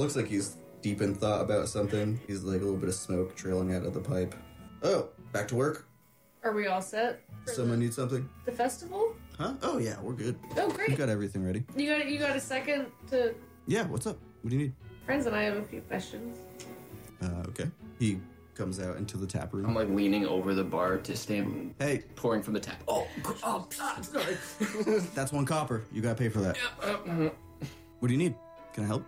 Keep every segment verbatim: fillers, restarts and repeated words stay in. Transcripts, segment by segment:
looks like he's deep in thought about something. He's like a little bit of smoke trailing out of the pipe. Oh, back to work? Are we all set? Someone need something? The festival? Huh? Oh, yeah, we're good. Oh, great. We've got everything ready. You got you got a second to... Yeah, what's up? What do you need? Friends and I have a few questions. Uh, okay. He comes out into the tap room. I'm like leaning over the bar to stand. Hey. Pouring from the tap. Oh, oh ah, sorry. That's one copper. You gotta pay for that. What do you need? Can I help?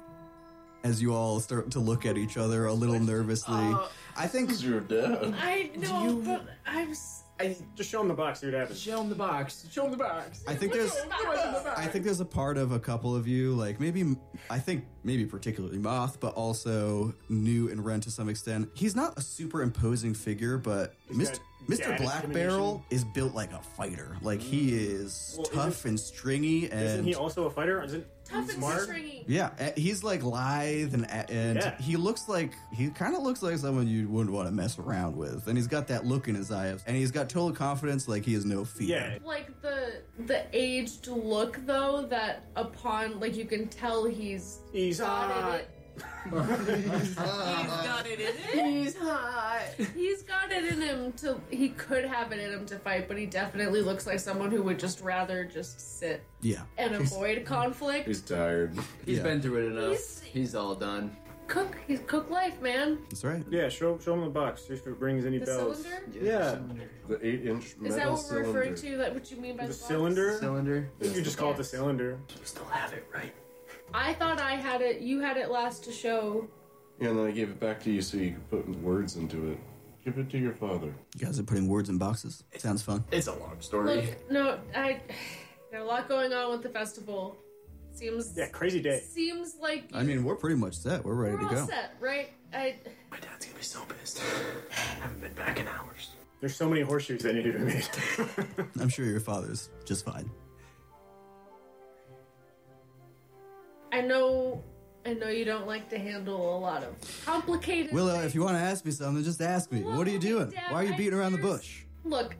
As you all start to look at each other a little nervously. Uh, I think... This is your dad. I know, you- but I'm... s- I Just show him the box, see what happens. show him the box. Show him the box. I think there's... I think there's a part of a couple of you, like maybe, I think maybe particularly Moth, but also New and Ren to some extent. He's not a super imposing figure, but Mister got Mister dad Black Barrel is built like a fighter. Like he is Well, tough isn't- and stringy, and Isn't he also a fighter? Isn't Tough he and smart? stringy. yeah, eh, he's like lithe and and Yeah. he looks like he kind of looks like someone you wouldn't want to mess around with, and he's got that look in his eyes, and he's got total confidence, like he has no fear. Yeah. Like the the aged look, though, that upon, like, you can tell he's He's got hot. it. He's got it in it. He's hot. He's got it in him to. He could have it in him to fight, but he definitely looks like someone who would just rather just sit Yeah. and avoid conflict. He's tired. He's Yeah. been through it enough. He's- He's, all done. Cook. He's cook life, man. That's right. Yeah, show show him the box. See if it rings any The bells. cylinder. Yeah. The eight-inch metal Is that what we're cylinder. referring to? That what you mean by The the, box? cylinder? Cylinder. You could just call it the Yes. cylinder. You still have it, right? I thought I had it. You had it last to show. Yeah, and then I gave it back to you so you could put words into it. Give it to your father. You guys are putting words in boxes. Sounds fun. It's a long story. Look, no, I got a lot going on with the festival. Seems Yeah, crazy day. seems like I mean, we're pretty much set. We're ready we're to all go. set, right? I My dad's gonna be so pissed. I haven't been back in hours. There's so many horseshoes that need to be made. I'm sure your father's just fine. I know I know you don't like to handle a lot of complicated. Willow, things. if you want to ask me something, just ask me. Well, What are you okay, doing? Dad, Why are you I- beating around the there's- bush? Look.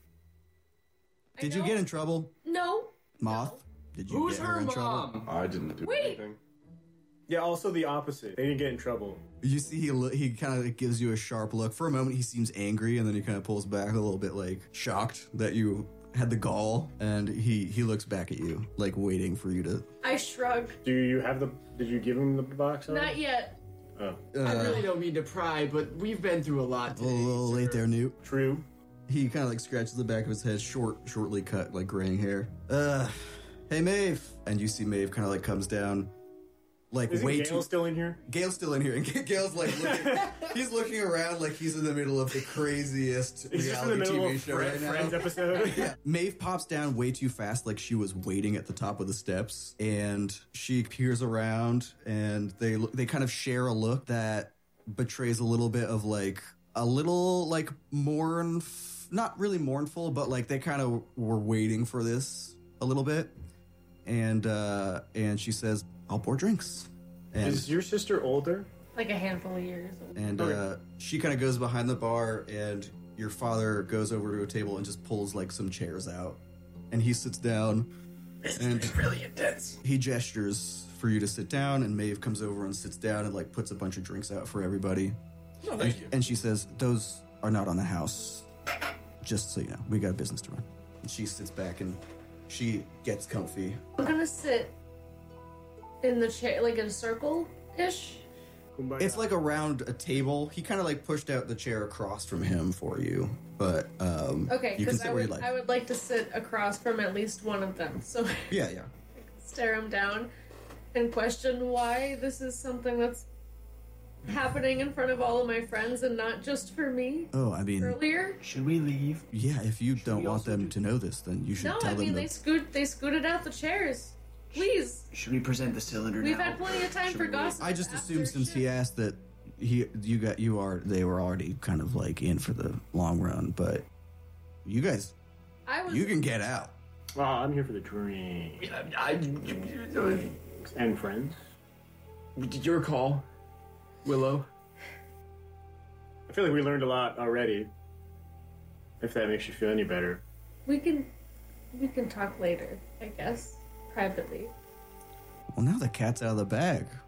I Did you know- get in trouble, No. Moth? Did you Who's get her her in trouble? mom? I didn't do Wait. anything. Yeah, also the opposite. They didn't get in trouble. You see, he lo- he kind of gives you a sharp look. For a moment, he seems angry, and then he kind of pulls back a little bit, like shocked that you had the gall. And he he looks back at you, like waiting for you to. I shrug. Do you have the? Did you give him the box? already? Not yet. Oh, I really don't mean to pry, but we've been through a lot A today. little late there, Newt. true. He kind of like scratches the back of his head, short, shortly cut, like graying hair. Uh, hey Maeve, and you see Maeve kind of like comes down, like Isn't way Gail too. still in here? Gail's still in here, and Gail's like looking. He's looking around like he's in the middle of the craziest Is this in reality the middle T V of show Fri- right now. Friends episode? Yeah. Maeve pops down way too fast, like she was waiting at the top of the steps, and she peers around, and they look, they kind of share a look that betrays a little bit of like a little like mourn, not really mournful, but like they kind of were waiting for this a little bit, and uh, and she says, "I'll pour drinks," and Is your sister older? Like a handful of years. and uh, she kind of goes behind the bar, and your father goes over to a table and just pulls like some chairs out, and he sits down, and really intense. he gestures for you to sit down, and Maeve comes over and sits down and like puts a bunch of drinks out for everybody. No, thank you. And she says, "Those are not on the house. Just so you know, we got a business to run." And she sits back and she gets comfy. I'm gonna sit in the chair, like in a circle ish. Kumbaya. It's like around a table. He kind of like pushed out the chair across from him for you, but um, Okay, you can because sit I where would, you like. I would like to sit across from at least one of them. So Yeah, yeah. stare him down and question why this is something that's happening in front of all of my friends and not just for me Oh, I mean, earlier. Should we leave? yeah. If you don't we want also them do- to know this, then you should No, tell I mean them they that. scoot they scooted out the chairs. Please, Should we present the cylinder we've now? had plenty of time Should for we wait? gossip. I just after assumed since he shit. asked that he, you got, you are, they were already kind of like in for the long run, but you guys, I was. you can get out. Oh, I'm here for the drink. I, I, And friends. your call, Willow. I feel like we learned a lot already. If that makes you feel any better. We can, we can talk later. I guess privately. Well, now the cat's out of the bag.